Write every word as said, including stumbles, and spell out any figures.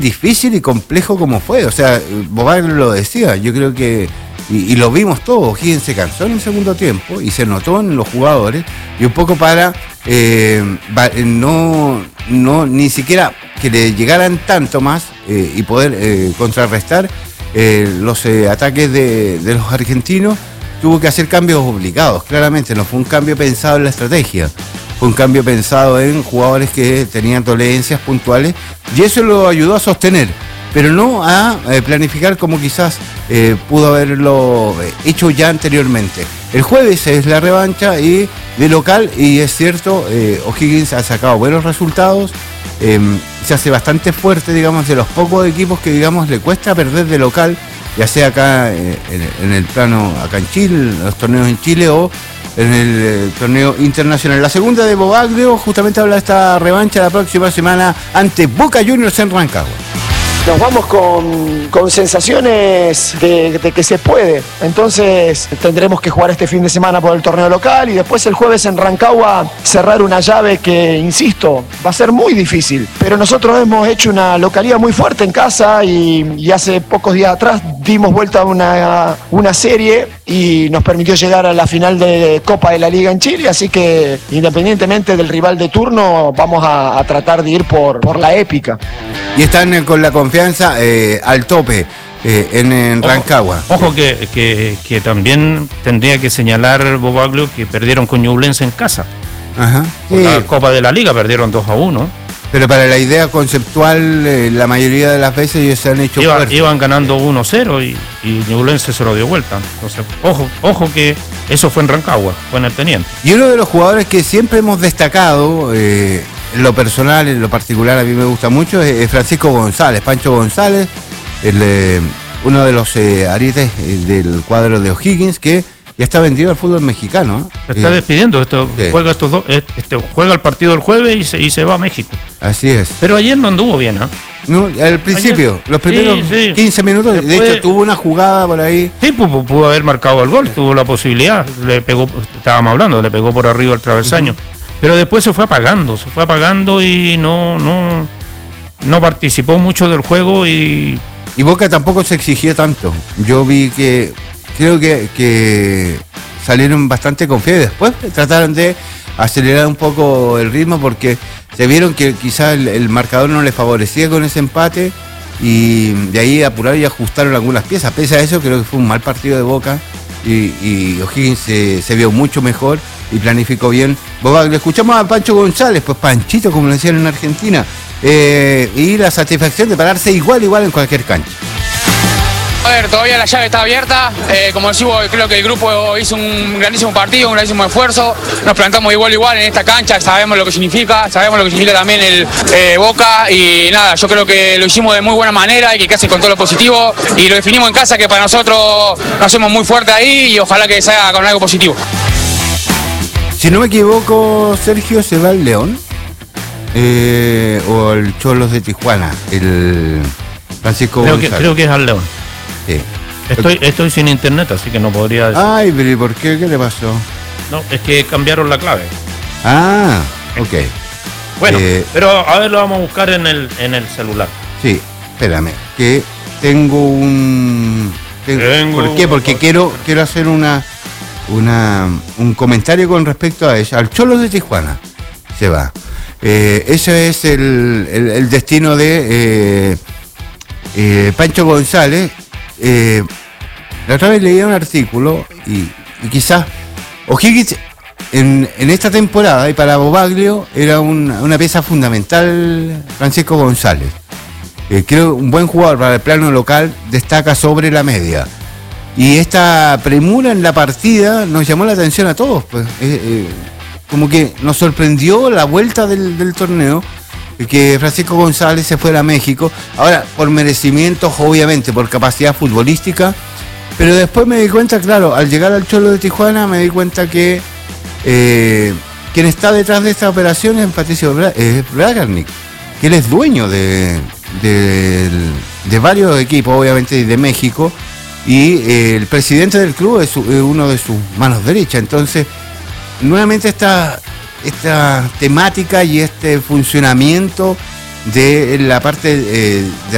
difícil y complejo como fue. O sea, Bobaglio lo decía, yo creo que, y, y lo vimos todos, O'Higgins se cansó en el segundo tiempo y se notó en los jugadores, y un poco para eh, no, no ni siquiera que le llegaran tanto más eh, y poder eh, contrarrestar eh, los eh, ataques de, de los argentinos, tuvo que hacer cambios obligados, claramente, no fue un cambio pensado en la estrategia. Fue un cambio pensado en jugadores que tenían dolencias puntuales y eso lo ayudó a sostener, pero no a eh, planificar como quizás eh, pudo haberlo hecho ya anteriormente. El jueves es la revancha y de local, y es cierto, eh, O'Higgins ha sacado buenos resultados, eh, se hace bastante fuerte, digamos, de los pocos equipos que, digamos, le cuesta perder de local, ya sea acá eh, en, en el plano, acá en Chile, en los torneos en Chile o en el eh, torneo internacional. La segunda de Bobaglio justamente habla de esta revancha la próxima semana ante Boca Juniors en Rancagua. Nos vamos con, con sensaciones de, de que se puede. Entonces tendremos que jugar este fin de semana por el torneo local y después el jueves en Rancagua cerrar una llave que, insisto, va a ser muy difícil. Pero nosotros hemos hecho una localía muy fuerte en casa y, y hace pocos días atrás dimos vuelta a una, una serie y nos permitió llegar a la final de Copa de la Liga en Chile. Así que independientemente del rival de turno, vamos a, a tratar de ir por, por la épica. Y están eh, con la confianza eh, al tope eh, en, en Rancagua. Ojo, ojo que, que, que también tendría que señalar Bobaglio que perdieron con Ñublense en casa. Ajá. Por Sí. la Copa de la Liga perdieron dos a uno. Pero para la idea conceptual, eh, la mayoría de las veces ellos se han hecho Iba, fuertes. Iban ganando uno cero y, y Ñublense se lo dio vuelta. Entonces, ojo, ojo que eso fue en Rancagua, fue en el Teniente. Y uno de los jugadores que siempre hemos destacado, eh, en lo personal, en lo particular, a mí me gusta mucho, es, es Francisco González, Pancho González, el, eh, uno de los eh, arietes eh, del cuadro de O'Higgins, que ya está vendido al fútbol mexicano. ¿eh? Se está Eh, despidiendo, esto, sí. juega estos dos, este, juega el partido el jueves y se, y se va a México. Así es. Pero ayer no anduvo bien, ¿ah? No, al principio, Ayer- los primeros sí, sí. quince minutos, de Después- hecho tuvo una jugada por ahí. Sí, pudo, pudo haber marcado el gol, tuvo la posibilidad, le pegó, estábamos hablando, le pegó por arriba el travesaño. Uh-huh. Pero después se fue apagando, se fue apagando y no, no, no participó mucho del juego y. Y Boca tampoco se exigió tanto. Yo vi que, creo que, que salieron bastante confiados. Después trataron de acelerar un poco el ritmo porque se vieron que quizás el, el marcador no les favorecía con ese empate y de ahí apuraron y ajustaron algunas piezas. Pese a eso, creo que fue un mal partido de Boca y, y O'Higgins se, se vio mucho mejor y planificó bien. Bobaglio, escuchamos a Pancho González, pues Panchito, como le decían en Argentina, eh, y la satisfacción de pararse igual, igual en cualquier cancha. A ver, todavía la llave está abierta, eh, como decimos, creo que el grupo hizo un grandísimo partido, un grandísimo esfuerzo, nos plantamos igual igual en esta cancha, sabemos lo que significa, sabemos lo que significa también el eh, Boca y nada, yo creo que lo hicimos de muy buena manera y que casi con todo lo positivo y lo definimos en casa que para nosotros nos hacemos muy fuerte ahí y ojalá que salga con algo positivo. Si no me equivoco, Sergio, se va el León eh, o el Cholos de Tijuana, el Francisco Creo que, González. creo que es al León. Sí. Estoy, estoy sin internet, así que no podría decir. Ay, pero ¿y por qué? ¿Qué le pasó? No, es que cambiaron la clave. Ah, ok. Bueno, Eh, pero a ver, lo vamos a buscar en el, en el celular. Sí, espérame, que tengo un... tengo- Tengo ¿Por qué? Porque una- quiero, quiero hacer una, una un comentario con respecto a eso. Al Cholos de Tijuana se va. Eh, ese es el, el, el destino de eh, eh, Pancho González. Eh, la otra vez leía un artículo y, y quizás O'Higgins en, en esta temporada y para Bobaglio era una, una pieza fundamental Francisco González. Eh, creo un buen jugador para el plano local, destaca sobre la media. Y esta premura en la partida nos llamó la atención a todos, pues. Eh, eh, como que nos sorprendió la vuelta del, del torneo, eh, que Francisco González se fuera a México. Ahora, por merecimientos, obviamente, por capacidad futbolística. Pero después me di cuenta, claro, al llegar al Cholo de Tijuana, me di cuenta que eh, quien está detrás de esta operación es Patricio Bra eh, Bragarnik, que él es dueño de, de, de varios equipos, obviamente, de México. Y eh, el presidente del club es, su, es uno de sus manos derechas. Entonces, nuevamente esta, esta temática y este funcionamiento de la parte eh, de